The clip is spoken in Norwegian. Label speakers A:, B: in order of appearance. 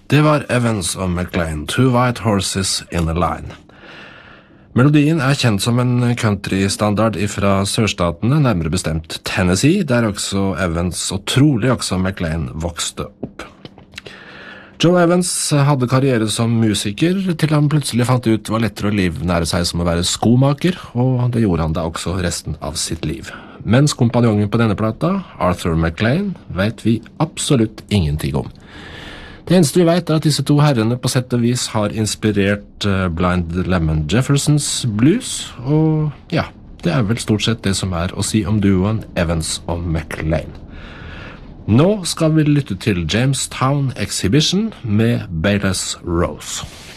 A: Det var Evans og McLean, Two White Horses in a Line. Melodien er kjent som en countrystandard fra sørstatene, nærmere bestemt Tennessee, der også Evans og trolig også McLean vokste opp. Joe Evans hadde karriere som musiker, til han plutselig fant ut det var lettere å livnære seg som å være skomaker, og det gjorde han da også resten av sitt liv. Mens kompanjongen på denne plata, Arthur McLean, vet vi absolutt ingenting om. Det eneste vi vet er at disse to herrene på sett og vis har inspirert Blind Lemon Jeffersons blues, og ja, det er vel stort sett det som er å si om duoen Evans og McLean. Nå skal vi lytte til Jamestown Exhibition med Bayless Rose.